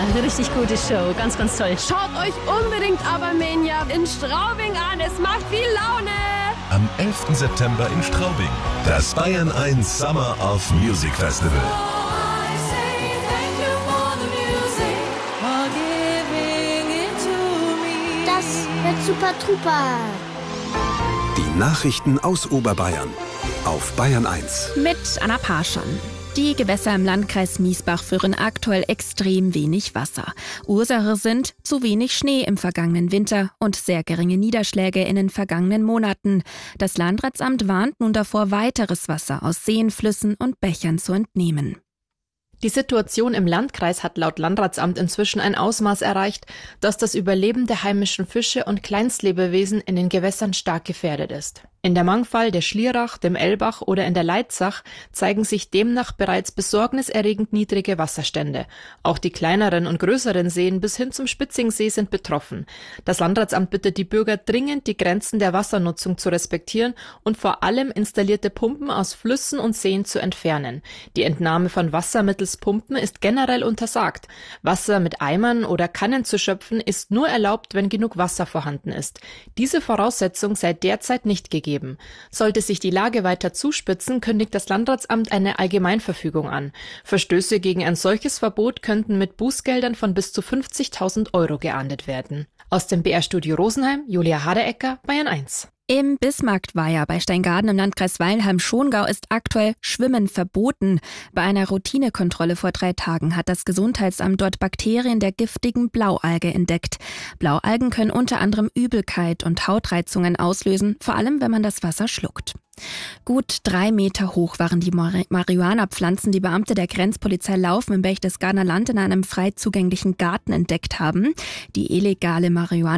richtig gute Show. Ganz, ganz toll. Schaut euch unbedingt Abermania in Straubing an. Es macht viel Laune. Am 11. September in Straubing. Das Bayern 1 Summer of Music Festival. Das wird super Trupa. Die Nachrichten aus Oberbayern auf Bayern 1. Mit Anna Parschon. Die Gewässer im Landkreis Miesbach führen aktuell extrem wenig Wasser. Ursache sind zu wenig Schnee im vergangenen Winter und sehr geringe Niederschläge in den vergangenen Monaten. Das Landratsamt warnt nun davor, weiteres Wasser aus Seen, Flüssen und Bächern zu entnehmen. Die Situation im Landkreis hat laut Landratsamt inzwischen ein Ausmaß erreicht, dass das Überleben der heimischen Fische und Kleinstlebewesen in den Gewässern stark gefährdet ist. In der Mangfall, der Schlierach, dem Ellbach oder in der Leitzach zeigen sich demnach bereits besorgniserregend niedrige Wasserstände. Auch die kleineren und größeren Seen bis hin zum Spitzingsee sind betroffen. Das Landratsamt bittet die Bürger dringend, die Grenzen der Wassernutzung zu respektieren und vor allem installierte Pumpen aus Flüssen und Seen zu entfernen. Die Entnahme von Wasser mittels Pumpen ist generell untersagt. Wasser mit Eimern oder Kannen zu schöpfen ist nur erlaubt, wenn genug Wasser vorhanden ist. Diese Voraussetzung sei derzeit nicht gegeben. Sollte sich die Lage weiter zuspitzen, kündigt das Landratsamt eine Allgemeinverfügung an. Verstöße gegen ein solches Verbot könnten mit Bußgeldern von bis zu 50.000 € geahndet werden. Aus dem BR-Studio Rosenheim, Julia Haderecker, Bayern 1. Im Bismarckweiher bei Steingaden im Landkreis Weilheim-Schongau ist aktuell Schwimmen verboten. Bei einer Routinekontrolle vor 3 Tagen hat das Gesundheitsamt dort Bakterien der giftigen Blaualge entdeckt. Blaualgen können unter anderem Übelkeit und Hautreizungen auslösen, vor allem wenn man das Wasser schluckt. Gut 3 Meter hoch waren die Marihuana-Pflanzen, die Beamte der Grenzpolizei Laufen im Berchtesgadener Land in einem frei zugänglichen Garten entdeckt haben. Den illegalen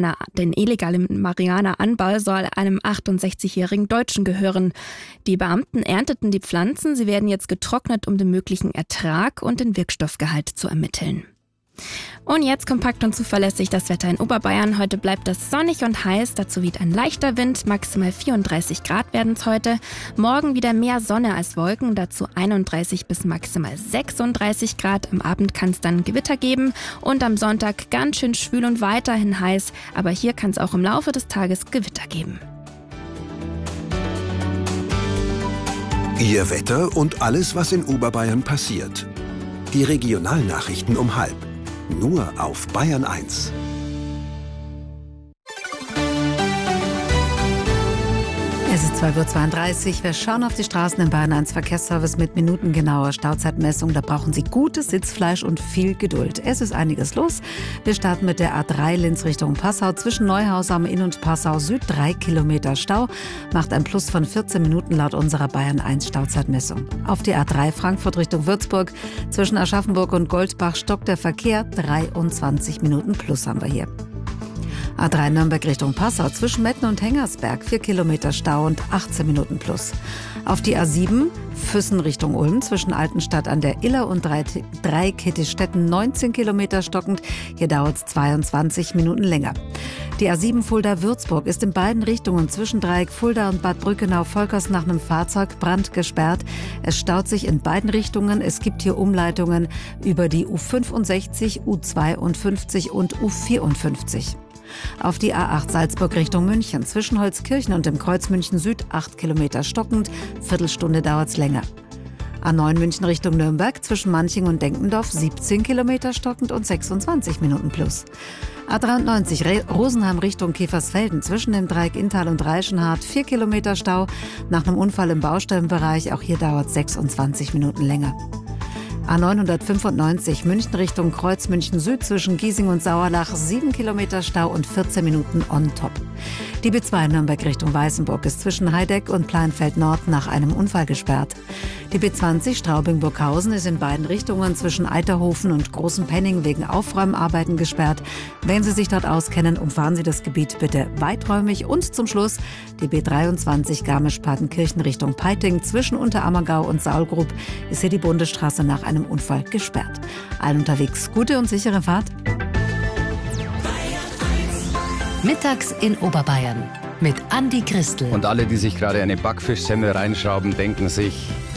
Marihuana-Anbau soll einem 68-jährigen Deutschen gehören. Die Beamten ernteten die Pflanzen, sie werden jetzt getrocknet, um den möglichen Ertrag und den Wirkstoffgehalt zu ermitteln. Und jetzt kompakt und zuverlässig das Wetter in Oberbayern. Heute bleibt es sonnig und heiß, dazu weht ein leichter Wind, maximal 34 Grad werden es heute. Morgen wieder mehr Sonne als Wolken, dazu 31 bis maximal 36 Grad. Am Abend kann es dann Gewitter geben und am Sonntag ganz schön schwül und weiterhin heiß. Aber hier kann es auch im Laufe des Tages Gewitter geben. Ihr Wetter und alles, was in Oberbayern passiert. Die Regionalnachrichten um 12:30. Nur auf Bayern 1. Es ist 12:32 Uhr. Wir schauen auf die Straßen im Bayern 1 Verkehrsservice mit minutengenauer Stauzeitmessung. Da brauchen Sie gutes Sitzfleisch und viel Geduld. Es ist einiges los. Wir starten mit der A3 Linz Richtung Passau. Zwischen Neuhaus am Inn und Passau Süd 3 Kilometer Stau. Macht ein Plus von 14 Minuten laut unserer Bayern 1 Stauzeitmessung. Auf die A3 Frankfurt Richtung Würzburg. Zwischen Aschaffenburg und Goldbach stockt der Verkehr. 23 Minuten Plus haben wir hier. A3 Nürnberg Richtung Passau, zwischen Metten und Hengersberg 4 Kilometer Stau und 18 Minuten Plus. Auf die A7 Füssen Richtung Ulm, zwischen Altenstadt an der Iller und Dreikettistetten 19 Kilometer stockend. Hier dauert es 22 Minuten länger. Die A7 Fulda-Würzburg ist in beiden Richtungen zwischen Dreieck Fulda und Bad Brückenau-Volkers nach einem Fahrzeugbrand gesperrt. Es staut sich in beiden Richtungen. Es gibt hier Umleitungen über die U65, U52 und U54. Auf die A8 Salzburg Richtung München, zwischen Holzkirchen und dem Kreuz München Süd 8 Kilometer stockend, Viertelstunde dauert's länger. A9 München Richtung Nürnberg, zwischen Manching und Denkendorf 17 Kilometer stockend und 26 Minuten Plus. A93 Rosenheim Richtung Käfersfelden, zwischen dem Dreieck Inntal und Reichenhart 4 Kilometer Stau. Nach einem Unfall im Baustellenbereich, auch hier dauert 26 Minuten länger. A995 München Richtung Kreuz München Süd, zwischen Giesing und Sauerlach 7 Kilometer Stau und 14 Minuten on top. Die B2 Nürnberg Richtung Weißenburg ist zwischen Heideck und Pleinfeld Nord nach einem Unfall gesperrt. Die B20 Straubing-Burghausen ist in beiden Richtungen zwischen Eiterhofen und Großenpenning wegen Aufräumarbeiten gesperrt. Wenn Sie sich dort auskennen, umfahren Sie das Gebiet bitte weiträumig. Und zum Schluss die B23 Garmisch-Partenkirchen Richtung Peiting, zwischen Unterammergau und Saulgrub ist hier die Bundesstraße nach einem Unfall gesperrt. Allen unterwegs gute und sichere Fahrt. Mittags in Oberbayern mit Andi Christel. Und alle, die sich gerade eine Backfischsemmel reinschrauben, denken sich...